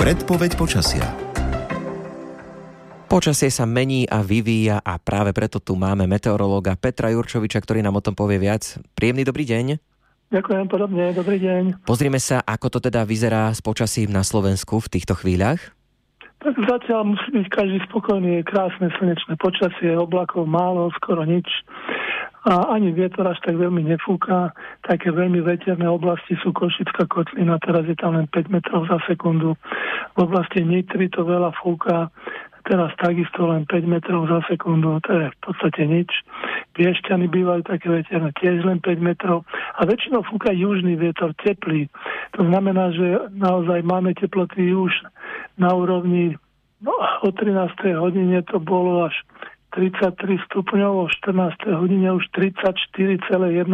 Predpoveď počasia. Počasie sa mení a vyvíja a práve preto tu máme meteorológa Petra Jurčoviča, ktorý nám o tom povie viac. Príjemný dobrý deň. Ďakujem podobne, dobrý deň. Pozrime sa, ako to teda vyzerá s počasím na Slovensku v týchto chvíľach. Tak zatiaľ musí byť každý spokojný, je krásne slnečné počasie, oblakov málo, skoro nič. A ani vietor až tak veľmi nefúka. Také veľmi veterné oblasti sú Košická kotlina, teraz je tam len 5 metrov za sekundu. V oblasti Nitry to veľa fúka, teraz takisto len 5 metrov za sekundu, to je v podstate nič. Piešťany bývajú také veterné, tiež len 5 metrov. A väčšinou fúka južný vietor, teplý. To znamená, že naozaj máme teploty už na úrovni, o 13. hodine to bolo až 33 stupňov, o 14. hodine už 34,1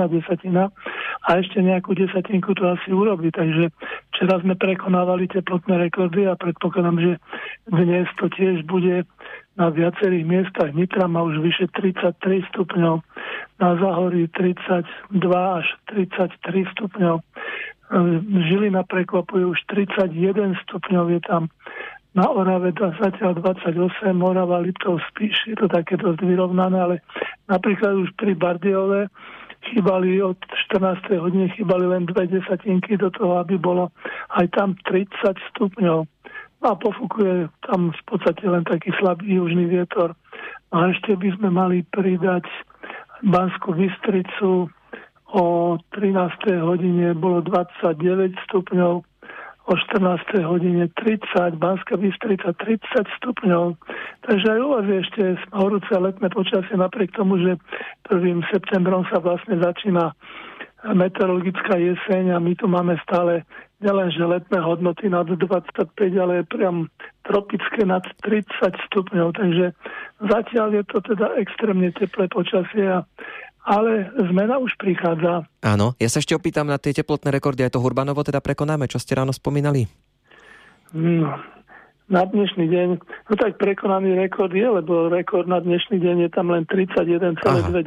a ešte nejakú desatinku to asi urobí. Takže včera sme prekonávali teplotné rekordy a predpokladám, že dnes to tiež bude na viacerých miestach. Nitra má už vyše 33 stupňov, na Záhorí 32 až 33 stupňov. Žilina prekvapuje už 31 stupňov, je tam na Orave zatiaľ 28, Morava, Liptov, Spiš, je to také dosť vyrovnané, ale napríklad už pri Bardejove chýbali od 14. hodiny len 2 desatinky do toho, aby bolo aj tam 30 stupňov. A pofúkuje tam v podstate len taký slabý južný vietor. A ešte by sme mali pridať Banskú Bystricu, o 13. hodine bolo 29 stupňov, o 14. hodine 30, Banská Bystrica 30 stupňov. Takže aj u vás je ešte horúce letné počasie, napriek tomu, že 1. septembrom sa vlastne začína meteorologická jeseň a my tu máme stále nielenže letné hodnoty nad 25, ale priam tropické nad 30 stupňov. Takže zatiaľ je to teda extrémne teplé počasie, ale zmena už prichádza. Áno, ja sa ešte opýtam na tie teplotné rekordy, aj to Hurbanovo teda prekonáme, čo ste ráno spomínali? No, na dnešný deň, no tak prekonaný rekord je, lebo rekord na dnešný deň je tam len 31,2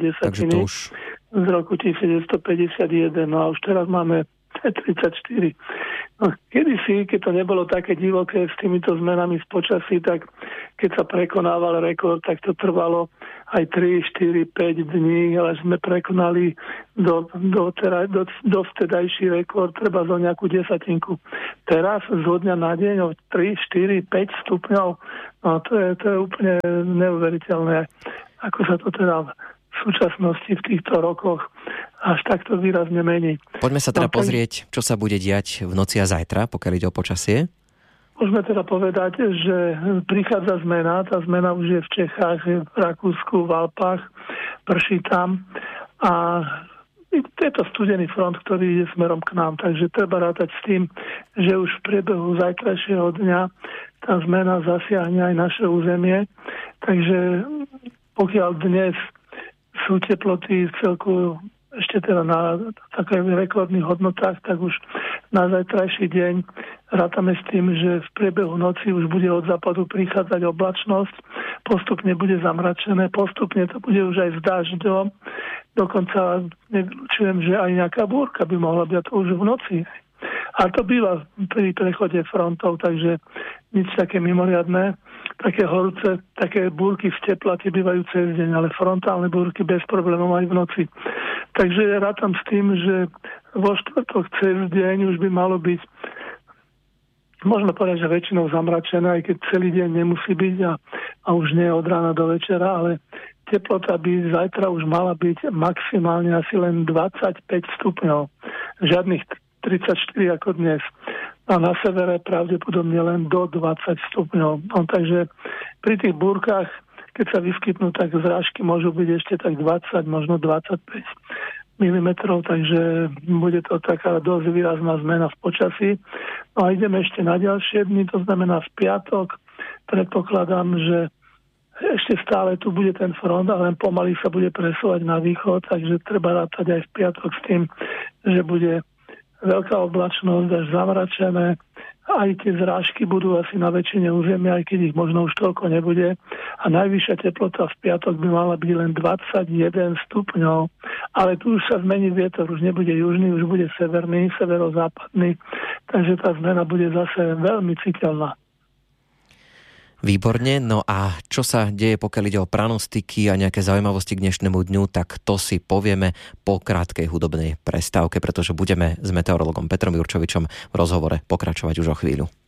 z roku 1951, no a už teraz máme 34. No, kedysi, keď to nebolo také divoké s týmito zmenami v počasí, tak keď sa prekonával rekord, tak to trvalo aj 3, 4, 5 dní, ale sme prekonali do vtedajší rekord, treba zo nejakú desatinku. Teraz zo dňa na deň o 3, 4, 5 stupňov, no to je úplne neuveriteľné, ako sa to teda v súčasnosti v týchto rokoch až takto výrazne mení. Poďme sa teda pozrieť, čo sa bude diať v noci a zajtra, pokiaľ ide o počasie. Môžeme teda povedať, že prichádza zmena. Tá zmena už je v Čechách, v Rakúsku, v Alpách, prší tam a je to studený front, ktorý ide smerom k nám. Takže treba rátať s tým, že už v priebehu zajtrajšieho dňa tá zmena zasiahne aj naše územie. Takže pokiaľ dnes sú teploty v celku ešte teda na takých rekordných hodnotách, tak už na zajtrajší deň rátame s tým, že v priebehu noci už bude od západu prichádzať oblačnosť, postupne bude zamračené, postupne to bude už aj s dažďom, dokonca nevylučujem, že aj nejaká búrka by mohla byť to už v noci. A to býva pri prechode frontov, takže nič také mimoriadné. Také horúce, také búrky v teplate bývajú cez deň, ale frontálne búrky bez problémov aj v noci. Takže rátam s tým, že vo štvrtok cez deň už by malo byť, možno povedať, že väčšinou zamračené, aj keď celý deň nemusí byť a už nie od rána do večera, ale teplota by zajtra už mala byť maximálne asi len 25 stupňov. Žiadnych 34 ako dnes. A na severe pravdepodobne len do 20 stupňov. No, takže pri tých búrkach, keď sa vyskytnú, tak zrážky môžu byť ešte tak 20, možno 25 mm, takže bude to taká dosť výrazná zmena v počasí. No a ideme ešte na ďalšie dni, to znamená v piatok. Predpokladám, že ešte stále tu bude ten front, ale len pomaly sa bude presúvať na východ, takže treba rátať aj v piatok s tým, že bude veľká oblačnosť, až zamračené, Aj tie zrážky budú asi na väčšine územia, aj keď ich možno už toľko nebude. A najvyššia teplota v piatok by mala byť len 21 stupňov. Ale tu už sa zmení vietor, už nebude južný, už bude severný, severozápadný. Takže tá zmena bude zase veľmi citeľná. Výborne, no a čo sa deje, pokiaľ ide o pranostiky a nejaké zaujímavosti k dnešnému dňu, tak to si povieme po krátkej hudobnej prestávke, pretože budeme s meteorologom Petrom Jurčovičom v rozhovore pokračovať už o chvíľu.